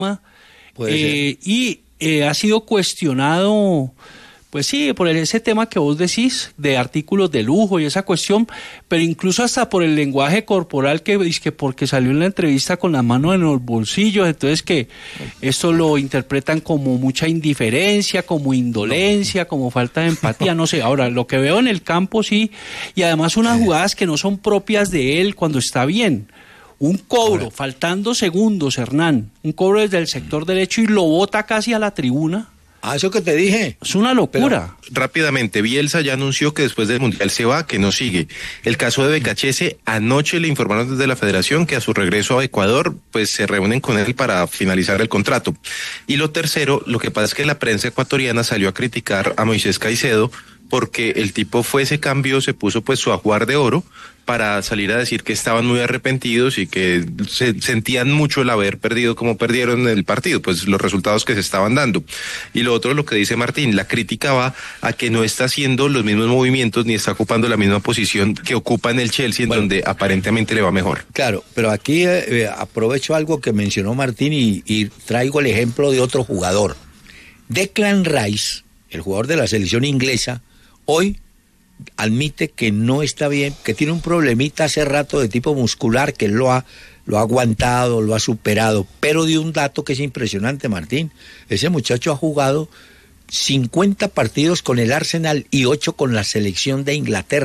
Puede ser. Ha sido cuestionado, pues sí, por ese tema que vos decís, de artículos de lujo y esa cuestión, pero incluso hasta por el lenguaje corporal que dice que porque salió en la entrevista con las manos en los bolsillos, entonces que esto lo interpretan como mucha indiferencia, como indolencia, como falta de empatía, no sé. Ahora, lo que veo en el campo sí, y además unas jugadas que no son propias de él cuando está bien. Un cobro, faltando segundos, Hernán, un cobro desde el sector derecho y lo bota casi a la tribuna. Eso que te dije. Es una locura. Pero, rápidamente, Bielsa ya anunció que después del Mundial se va, que no sigue. El caso de Becachese, anoche le informaron desde la Federación que a su regreso a Ecuador, pues se reúnen con él para finalizar el contrato. Y lo tercero, lo que pasa es que la prensa ecuatoriana salió a criticar a Moisés Caicedo porque el tipo fue ese cambio, se puso pues su ajuar de oro para salir a decir que estaban muy arrepentidos y que se sentían mucho el haber perdido como perdieron el partido, pues los resultados que se estaban dando. Y lo otro, lo que dice Martín, la crítica va a que no está haciendo los mismos movimientos ni está ocupando la misma posición que ocupa en el Chelsea, en donde aparentemente le va mejor. Claro, pero aquí aprovecho algo que mencionó Martín y traigo el ejemplo de otro jugador. Declan Rice, el jugador de la selección inglesa, hoy admite que no está bien, que tiene un problemita hace rato de tipo muscular, que él lo ha aguantado, lo ha superado, pero dio un dato que es impresionante, Martín. Ese muchacho ha jugado 50 partidos con el Arsenal y 8 con la selección de Inglaterra.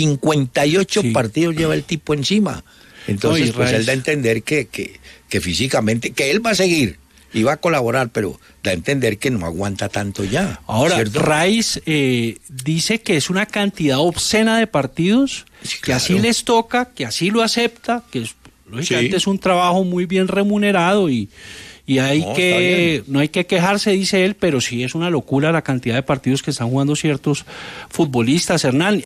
58 partidos lleva el tipo encima. Entonces, pues él da a entender que físicamente, que él va a seguir y va a colaborar, pero da a entender que no aguanta tanto ya. Ahora, ¿cierto? Rice dice que es una cantidad obscena de partidos, sí, que así les toca, que así lo acepta, que lógicamente es un trabajo muy bien remunerado y no hay que quejarse, dice él, pero sí es una locura la cantidad de partidos que están jugando ciertos futbolistas, Hernán.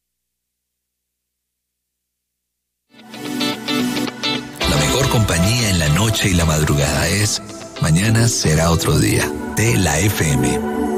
La mejor compañía en la noche y la madrugada es Mañana será otro día, de la FM.